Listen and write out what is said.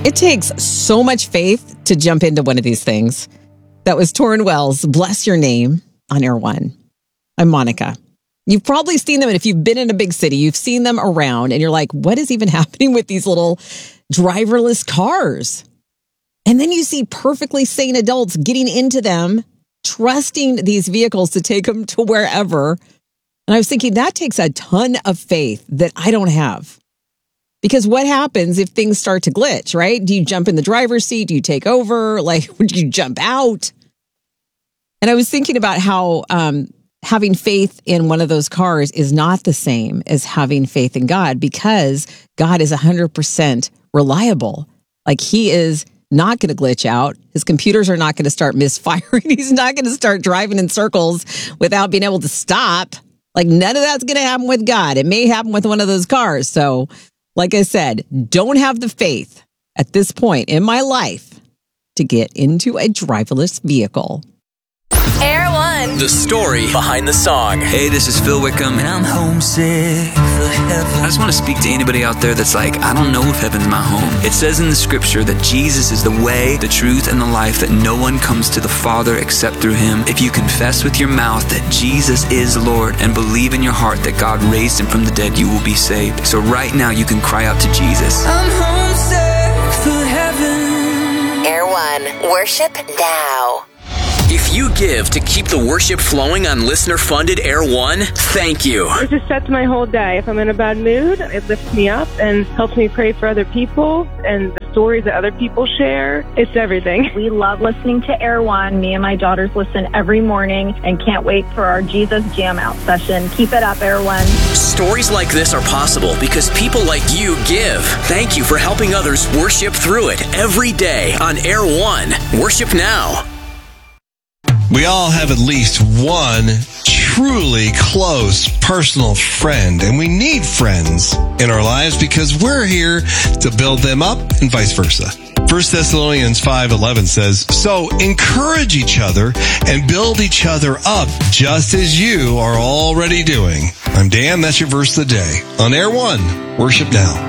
It takes so much faith to jump into one of these things. That was Torrin Wells, Bless Your Name, on Air One. I'm Monica. You've probably seen them, and if you've been in a big city, you've seen them around, and you're like, what is even happening with these little driverless cars? And then you see perfectly sane adults getting into them, trusting these vehicles to take them to wherever. And I was thinking, that takes a ton of faith that I don't have. Because what happens if things start to glitch, right? Do you jump in the driver's seat? Do you take over? Like, would you jump out? And I was thinking about how having faith in one of those cars is not the same as having faith in God, because God is 100% reliable. Like, he is not going to glitch out. His computers are not going to start misfiring. He's not going to start driving in circles without being able to stop. Like, none of that's going to happen with God. It may happen with one of those cars. So, like I said, don't have the faith at this point in my life to get into a driverless vehicle. Air One. The story behind the song. Hey, this is Phil Wickham, and I'm homesick for heaven. I just want to speak to anybody out there that's like, I don't know if heaven's my home. It says in the scripture that Jesus is the way, the truth, and the life, that no one comes to the Father except through him. If you confess with your mouth that Jesus is Lord and believe in your heart that God raised him from the dead, you will be saved. So right now you can cry out to Jesus. I'm homesick for heaven. Air One. Worship now. If you give to keep the worship flowing on listener-funded Air One, thank you. It just sets my whole day. If I'm in a bad mood, it lifts me up and helps me pray for other people and the stories that other people share. It's everything. We love listening to Air One. Me and my daughters listen every morning and can't wait for our Jesus Jam Out session. Keep it up, Air One. Stories like this are possible because people like you give. Thank you for helping others worship through it every day on Air One. Worship now. We all have at least one truly close personal friend, and we need friends in our lives because we're here to build them up and vice versa. 1 Thessalonians 5:11 says, so encourage each other and build each other up just as you are already doing. I'm Dan, that's your verse of the day. On Air One, worship now.